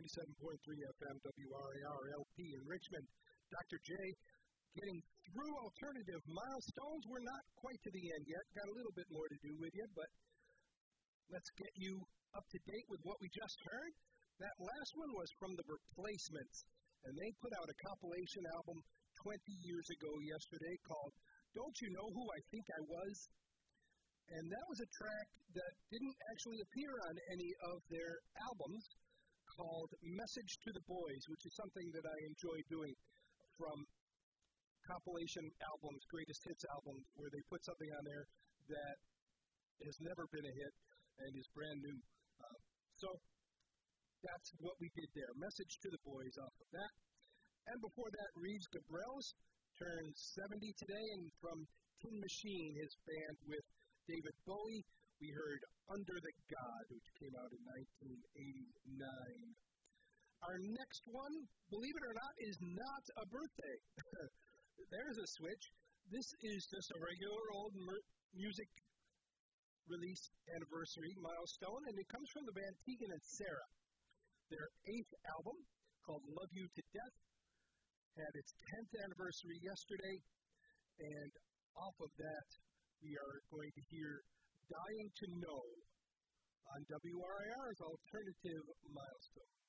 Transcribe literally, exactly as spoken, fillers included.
ninety-seven point three F M W R A R L P in Richmond. Doctor J, getting through alternative milestones. We're not quite to the end yet. Got a little bit more to do with you, but let's get you up to date with what we just heard. That last one was from The Replacements, and they put out a compilation album twenty years ago yesterday called Don't You Know Who I Think I Was? And that was a track that didn't actually appear on any of their albums, called Message to the Boys, which is something that I enjoy doing from compilation albums, greatest hits albums, where they put something on there that has never been a hit and is brand new. Uh, so that's what we did there. Message to the Boys off of that. And before that, Reeves Gabrels turned seventy today, and from Tin Machine, his band with David Bowie, we heard Under the God, which came out in nineteen eighty-nine. Our next one, believe it or not, is not a birthday. There's a switch. This is just a regular old mer- music release anniversary milestone, and it comes from the band Tegan and Sarah. Their eighth album, called Love You to Death, had its tenth anniversary yesterday, and off of that, we are going to hear Dying to Know on W R A R's Alternative Milestone.